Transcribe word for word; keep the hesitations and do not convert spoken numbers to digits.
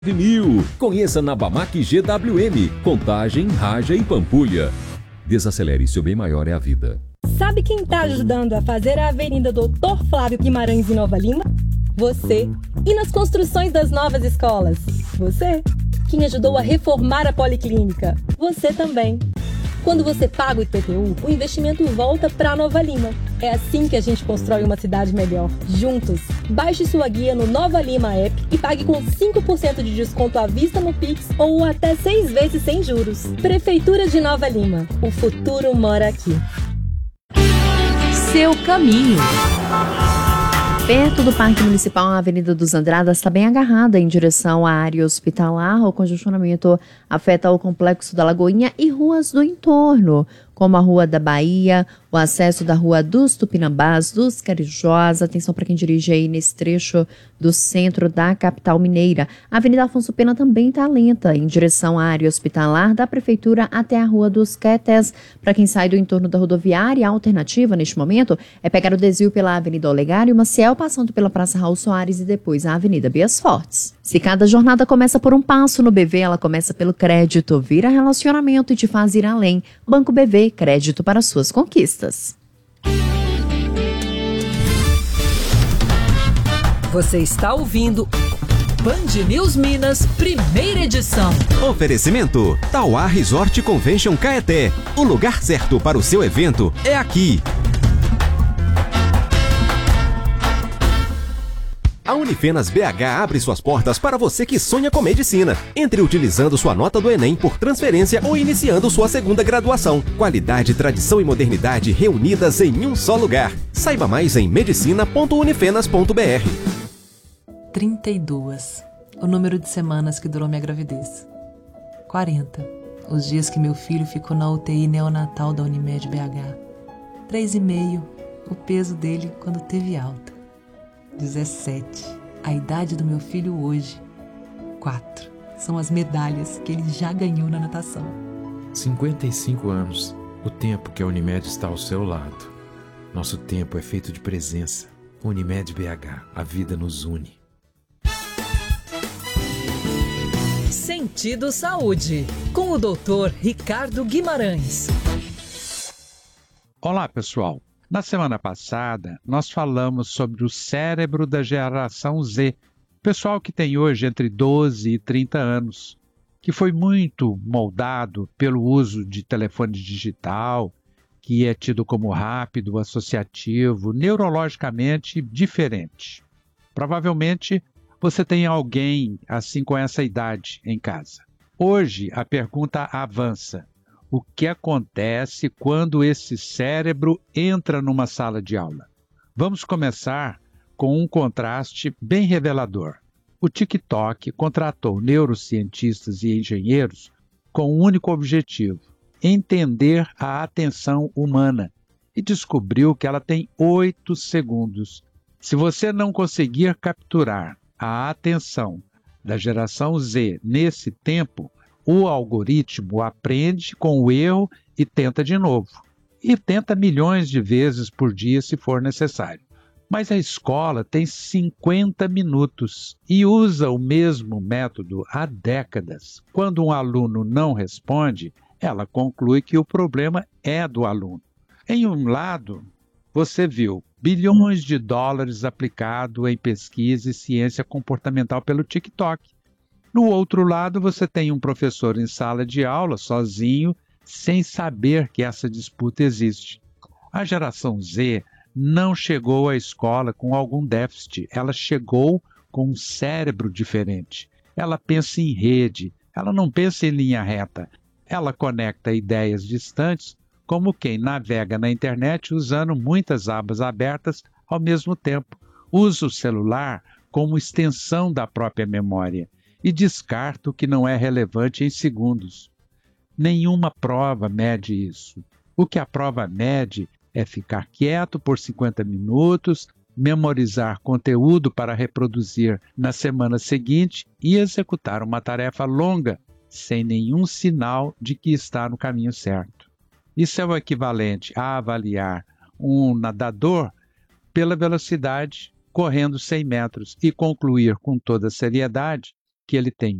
Mil. Conheça na Bamac G W M, Contagem, Raja e Pampulha. Desacelere, seu bem maior é a vida. Sabe quem está ajudando a fazer a Avenida Doutor Flávio Guimarães em Nova Lima? Você. E nas construções das novas escolas? Você. Quem ajudou a reformar a Policlínica? Você também. Quando você paga o I P T U, o investimento volta para Nova Lima. É assim que a gente constrói uma cidade melhor, juntos. Baixe sua guia no Nova Lima App e pague com cinco por cento de desconto à vista no Pix ou até seis vezes sem juros. Prefeitura de Nova Lima. O futuro mora aqui. Seu caminho. Perto do Parque Municipal, a Avenida dos Andradas está bem agarrada em direção à área hospitalar. O congestionamento afeta o Complexo da Lagoinha e ruas do entorno, como a Rua da Bahia, o acesso da Rua dos Tupinambás, dos Carijós. Atenção para quem dirige aí nesse trecho do centro da capital mineira. A Avenida Afonso Pena também está lenta em direção à área hospitalar da Prefeitura até a Rua dos Quetés. Para quem sai do entorno da rodoviária, a alternativa neste momento é pegar o desvio pela Avenida Olegário Maciel, passando pela Praça Raul Soares e depois a Avenida Bias Fortes. Se cada jornada começa por um passo, no B V ela começa pelo crédito, vira relacionamento e te faz ir além. Banco B V, crédito para suas conquistas. Você está ouvindo Band News Minas, primeira edição. Oferecimento Tauá Resort Convention Caeté. O lugar certo para o seu evento é aqui. A Unifenas B H abre suas portas para você que sonha com medicina. Entre utilizando sua nota do Enem por transferência ou iniciando sua segunda graduação. Qualidade, tradição e modernidade reunidas em um só lugar. Saiba mais em medicina ponto unifenas ponto b r. trinta e duas. O número de semanas que durou minha gravidez. quarenta. Os dias que meu filho ficou na U T I neonatal da Unimed B H. três e meio. O peso dele quando teve alta. dezessete. A idade do meu filho hoje. quatro. São as medalhas que ele já ganhou na natação. cinquenta e cinco anos. O tempo que a Unimed está ao seu lado. Nosso tempo é feito de presença. Unimed B H. A vida nos une. Sentido Saúde, com o doutor Ricardo Guimarães. Olá, pessoal. Na semana passada, nós falamos sobre o cérebro da geração Z, pessoal que tem hoje entre doze e trinta anos, que foi muito moldado pelo uso de telefone digital, que é tido como rápido, associativo, neurologicamente diferente. Provavelmente você tem alguém assim com essa idade em casa. Hoje a pergunta avança. O que acontece quando esse cérebro entra numa sala de aula? Vamos começar com um contraste bem revelador. O TikTok contratou neurocientistas e engenheiros com um único objetivo: entender a atenção humana, e descobriu que ela tem oito segundos. Se você não conseguir capturar a atenção da geração Z nesse tempo, o algoritmo aprende com o erro e tenta de novo. E tenta milhões de vezes por dia se for necessário. Mas a escola tem cinquenta minutos e usa o mesmo método há décadas. Quando um aluno não responde, ela conclui que o problema é do aluno. Em um lado, você viu bilhões de dólares aplicados em pesquisa e ciência comportamental pelo TikTok. No outro lado, você tem um professor em sala de aula, sozinho, sem saber que essa disputa existe. A geração Z não chegou à escola com algum déficit, ela chegou com um cérebro diferente. Ela pensa em rede, ela não pensa em linha reta. Ela conecta ideias distantes, como quem navega na internet usando muitas abas abertas ao mesmo tempo. Usa o celular como extensão da própria memória e descarta o que não é relevante em segundos. Nenhuma prova mede isso. O que a prova mede é ficar quieto por cinquenta minutos, memorizar conteúdo para reproduzir na semana seguinte e executar uma tarefa longa sem nenhum sinal de que está no caminho certo. Isso é o equivalente a avaliar um nadador pela velocidade correndo cem metros e concluir com toda seriedade que ele tem.